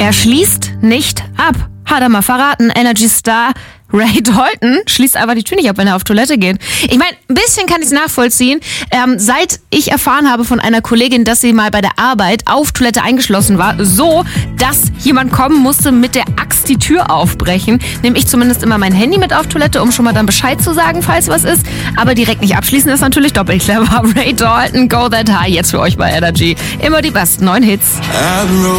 Er schließt nicht ab. Hat er mal verraten. Energy Star Ray Dalton schließt einfach die Tür nicht ab, wenn er auf Toilette geht. Ich meine, ein bisschen kann ich es nachvollziehen. Seit ich erfahren habe von einer Kollegin, dass sie mal bei der Arbeit auf Toilette eingeschlossen war, so, dass jemand kommen musste, mit der Axt die Tür aufbrechen, nehme ich zumindest immer mein Handy mit auf Toilette, um schon mal dann Bescheid zu sagen, falls was ist. Aber direkt nicht abschließen ist natürlich doppelt clever. Ray Dalton, Go That High, jetzt für euch bei Energy. Immer die besten neuen Hits.